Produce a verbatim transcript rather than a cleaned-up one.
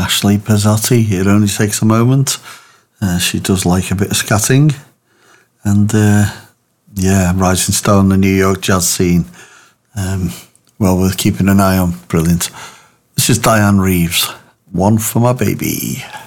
Ashley Pizzotti. It only takes a moment. Uh, she does like a bit of scatting. And, uh, yeah, rising star in the New York jazz scene. Um, well worth keeping an eye on. Brilliant. This is Diane Reeves. One for my baby.